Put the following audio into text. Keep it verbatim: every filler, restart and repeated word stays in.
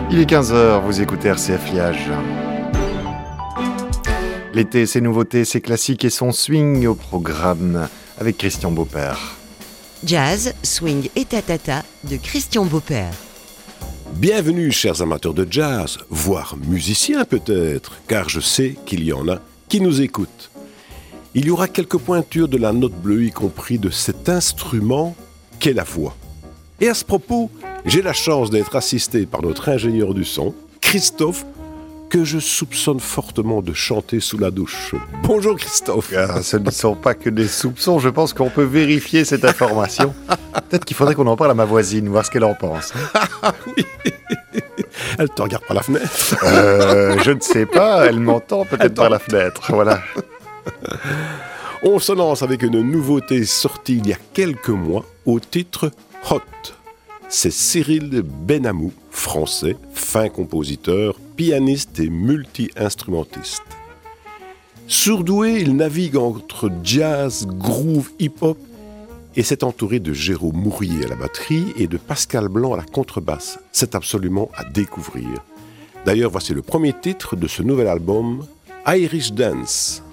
Il est quinze heures, vous écoutez R C F Liège. L'été, ses nouveautés, ses classiques et son swing au programme avec Christian Beaupère. Jazz, swing et tatata de Christian Beaupère. Bienvenue chers amateurs de jazz, voire musiciens peut-être, car je sais qu'il y en a qui nous écoutent. Il y aura quelques pointures de la note bleue, y compris de cet instrument qu'est la voix. Et à ce propos, j'ai la chance d'être assisté par notre ingénieur du son, Christophe, que je soupçonne fortement de chanter sous la douche. Bonjour Christophe. Ah, ce ne sont pas que des soupçons, je pense qu'on peut vérifier cette information. Peut-être qu'il faudrait qu'on en parle à ma voisine, voir ce qu'elle en pense. Ah oui. Elle te regarde par la fenêtre. euh, Je ne sais pas, elle m'entend peut-être elle par la fenêtre, voilà. On se lance avec une nouveauté sortie il y a quelques mois au titre Hot. C'est Cyril Benamou, français, fin compositeur, pianiste et multi-instrumentiste. Surdoué, il navigue entre jazz, groove, hip-hop et s'est entouré de Jérôme Mourier à la batterie et de Pascal Blanc à la contrebasse. C'est absolument à découvrir. D'ailleurs, voici le premier titre de ce nouvel album, Irish Dance.